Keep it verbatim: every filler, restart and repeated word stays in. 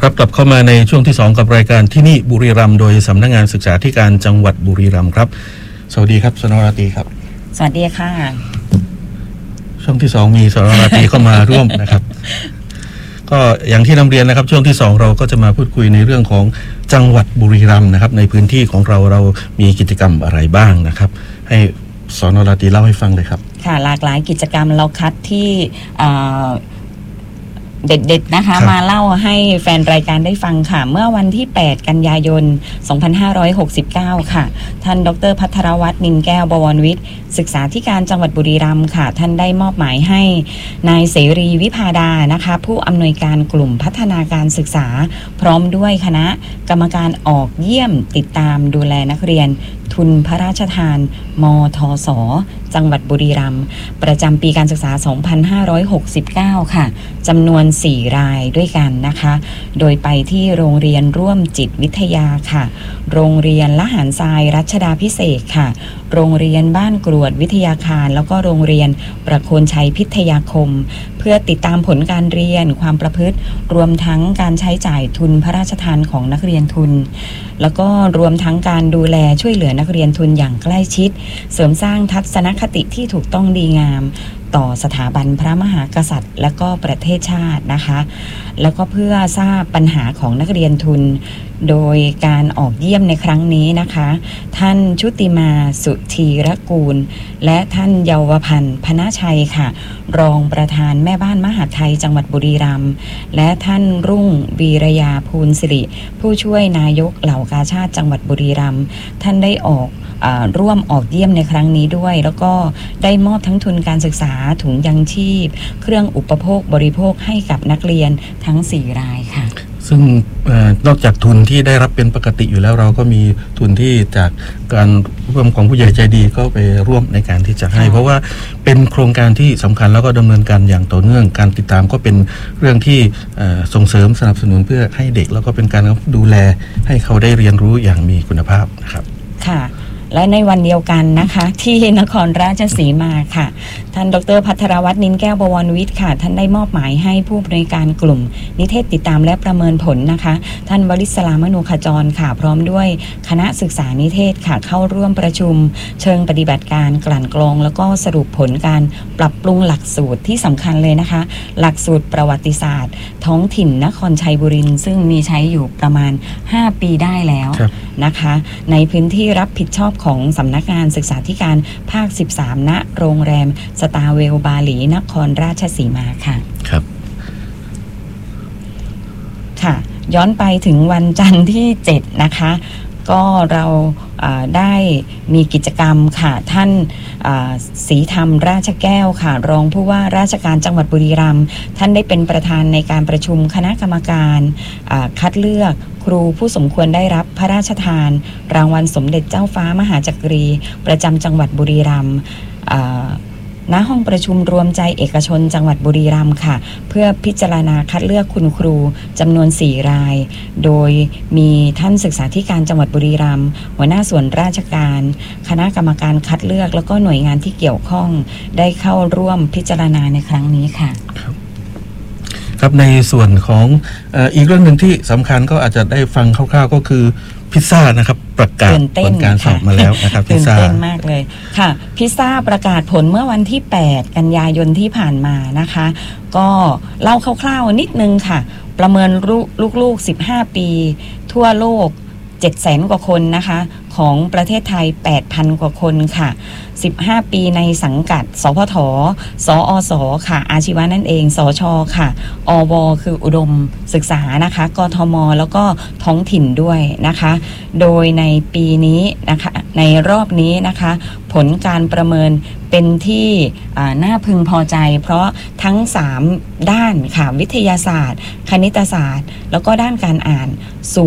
ครับกลับเข้ามาในช่วงที่สองกับรายการที่นี่บุรีรัมย์โดยสำนักงานศึกษาธิการจังหวัดบุรีรัมย์ครับสวัสดีครับสนราตรีครับสวัสดีค่ะช่วงที่สองมีสนราตรีเข้ามาร่วมนะครับก็อย่างที่นำเรียนนะครับช่วงที่สองเราก็จะมาพูดคุยในเรื่องของจังหวัดบุรีรัมย์นะครับในพื้นที่ของเราเรามีกิจกรรมอะไรบ้างนะครับให้สนราตรีเล่าให้ฟังเลยครับค่ะหลากหลายกิจกรรมเราคัดที่เด็ดๆนะคะมาเล่าให้แฟนรายการได้ฟังค่ะเมื่อวันที่แปดกันยายนสองพันห้าร้อยหกสิบเก้าค่ะท่านดร.ภัทรวัฒน์นินแก้วบวรวิทย์ศึกษาธิการจังหวัดบุรีรัมย์ค่ะท่านได้มอบหมายให้นายเสรีวิภาดานะคะผู้อำนวยการกลุ่มพัฒนาการศึกษาพร้อมด้วยคณะกรรมการออกเยี่ยมติดตามดูแลนักเรียนทุนพระราชทานมทส.จังหวัดบุรีรัมย์ประจำปีการศึกษาสองพันห้าร้อยหกสิบเก้าค่ะจำนวนสี่รายด้วยกันนะคะโดยไปที่โรงเรียนร่วมจิตวิทยาค่ะโรงเรียนละหารทรายรัชดาภิเษกค่ะโรงเรียนบ้านกรวดวิทยาคารแล้วก็โรงเรียนประโคนชัยพิทยาคมเพื่อติดตามผลการเรียนความประพฤติรวมทั้งการใช้จ่ายทุนพระราชทานของนักเรียนทุนแล้วก็รวมทั้งการดูแลช่วยเหลือนักเรียนทุนอย่างใกล้ชิดเสริมสร้างทัศนคติที่ถูกต้องดีงามต่อสถาบันพระมหากษัตริย์และก็ประเทศชาตินะคะแล้วก็เพื่อทราบปัญหาของนักเรียนทุนโดยการออกเยี่ยมในครั้งนี้นะคะท่านชุติมาสุธีรกูลและท่านเยาวพันธ์พณชัยค่ะรองประธานแม่บ้านมหาไทยจังหวัดบุรีรัมย์และท่านรุ่งวีรยาภูลสิริผู้ช่วยนายกเหล่ากาชาติจังหวัดบุรีรัมย์ท่านได้ออกร่วมออกเยี่ยมในครั้งนี้ด้วยแล้วก็ได้มอบทั้งทุนการศึกษาถุงยังชีพเครื่องอุปโภคบริโภคให้กับนักเรียนทั้งสี่รายค่ะซึ่งนอกจากทุนที่ได้รับเป็นปกติอยู่แล้วเราก็มีทุนที่จากการร่วมของผู้ใหญ่ใจดีก็ไปร่วมในการที่จะให้เพราะว่าเป็นโครงการที่สำคัญแล้วก็ดำเนินการอย่างต่อเนื่องการติดตามก็เป็นเรื่องที่ส่งเสริมสนับสนุนเพื่อให้เด็กแล้วก็เป็นการดูแลให้เขาได้เรียนรู้อย่างมีคุณภาพนะครับค่ะและในวันเดียวกันนะคะที่นครราชสีมาค่ะท่านดร.ภัทรวัฒน์นินแก้วบวรวิทย์ค่ะท่านได้มอบหมายให้ผู้บริการกลุ่มนิเทศติดตามและประเมินผลนะคะท่านวริศรามโนขจรค่ะพร้อมด้วยคณะศึกษานิเทศค่ะเข้าร่วมประชุมเชิงปฏิบัติการกลั่นกรองแล้วก็สรุปผลการปรับปรุงหลักสูตรที่สำคัญเลยนะคะหลักสูตรประวัติศาสตร์ท้องถิ่นนครชัยบุรีซึ่งมีใช้อยู่ประมาณห้าปีได้แล้วนะคะในพื้นที่รับผิดชอบของสำนักงานศึกษาธิการภาคสิบสามณโรงแรมสตาร์เวลบาหลีนครราชสีมาค่ะครับค่ะย้อนไปถึงวันจันทร์ที่เจ็ดนะคะก็เราได้มีกิจกรรมค่ะท่านศรีธรรมราชแก้วค่ะรองผู้ว่าราชการจังหวัดบุรีรัมย์ท่านได้เป็นประธานในการประชุมคณะกรรมการคัดเลือกครูผู้สมควรได้รับพระราชทานรางวัลสมเด็จเจ้าฟ้ามหาจักรีประจำจังหวัดบุรีรัมย์ณห้องประชุมรวมใจเอกชนจังหวัดบุรีรัมย์ค่ะเพื่อพิจารณาคัดเลือกคุณครูจำนวนสี่รายโดยมีท่านศึกษาธิการจังหวัดบุรีรัมย์หัวหน้าส่วนราชการคณะกรรมการคัดเลือกแล้วก็หน่วยงานที่เกี่ยวข้องได้เข้าร่วมพิจารณาในครั้งนี้ค่ะครับในส่วนของเอ่ออีกเรื่องหนึ่งที่สำคัญก็อาจจะได้ฟังคร่าวๆก็คือพิซซ่านะครับประกาศผลการสอบมาแล้วนะครับพิซซ่าตื่นเต้นมากเลยค่ะพิซซ่าประกาศผลเมื่อวันที่แปดกันยายนที่ผ่านมานะคะก็เล่าคร่าวๆนิดนึงค่ะประเมินลูกๆสิบห้าปีทั่วโลกเจ็ดแสนกว่าคนนะคะของประเทศไทย แปดพัน กว่าคนค่ะสิบห้าปีในสังกัดสพทสอสค่ะอาชีวะนั่นเองสชค่ะอวคืออุดมศึกษานะคะกทมแล้วก็ท้องถิ่นด้วยนะคะโดยในปีนี้นะคะในรอบนี้นะคะผลการประเมินเป็นที่น่าพึงพอใจเพราะทั้งสามด้านค่ะวิทยาศาสตร์คณิตศาสตร์แล้วก็ด้านการอ่านสู